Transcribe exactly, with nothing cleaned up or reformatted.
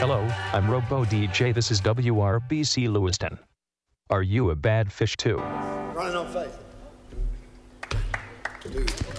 Hello, I'm Robo D J. This is W R B C Lewiston. Are you a bad fish too? Running on faith. Dude.